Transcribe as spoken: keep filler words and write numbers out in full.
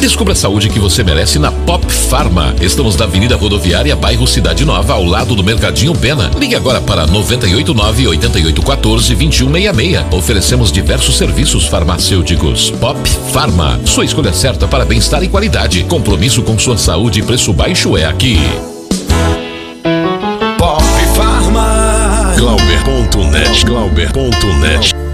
Descubra a saúde que você merece na Pop Pharma. Estamos na Avenida Rodoviária, bairro Cidade Nova, ao lado do Mercadinho Pena. Ligue agora para nove oito nove, oito oito um quatro, dois um seis seis. Oferecemos diversos serviços farmacêuticos. Pop Pharma, sua escolha certa para bem-estar e qualidade. Compromisso com sua saúde e preço baixo é aqui. Pop Pharma. Glauber ponto net. Glauber ponto net.